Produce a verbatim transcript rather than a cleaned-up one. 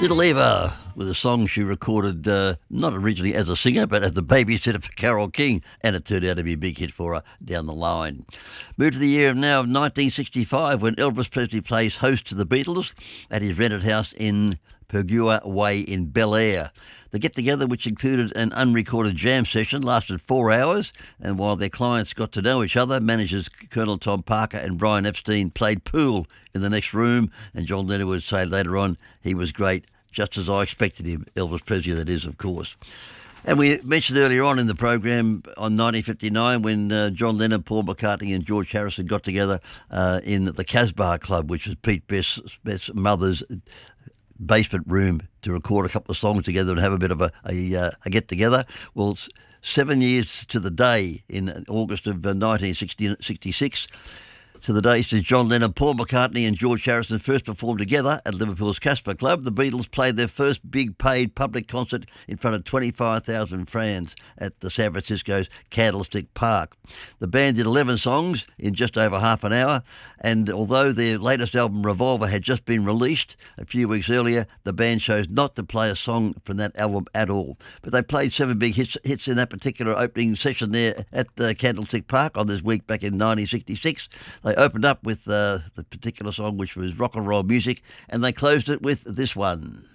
Little Eva with a song she recorded uh, not originally as a singer but as the babysitter for Carole King, and it turned out to be a big hit for her down the line. Move to the year of now of nineteen sixty-five when Elvis Presley plays host to the Beatles at his rented house in Pergua Way in Bel Air. The get-together, which included an unrecorded jam session, lasted four hours, and while their clients got to know each other, managers Colonel Tom Parker and Brian Epstein played pool in the next room, and John Lennon would say later on he was great, just as I expected him, Elvis Presley that is, of course. And we mentioned earlier on in the program on nineteen fifty-nine when uh, John Lennon, Paul McCartney and George Harrison got together uh, in the Casbah Club, which was Pete Best's, Best's mother's basement room, to record a couple of songs together and have a bit of a, a, uh, a get-together. Well, seven years to the day in August of uh, nineteen sixty-six, to the day since John Lennon, Paul McCartney and George Harrison first performed together at Liverpool's Casbah Club, the Beatles played their first big paid public concert in front of twenty-five thousand fans at the San Francisco's Candlestick Park. The band did eleven songs in just over half an hour, and although their latest album Revolver had just been released a few weeks earlier, the band chose not to play a song from that album at all. But they played seven big hits, hits in that particular opening session there at the Candlestick Park on this week back in nineteen sixty-six. They opened up with uh, the particular song, which was Rock and Roll Music, and they closed it with this one.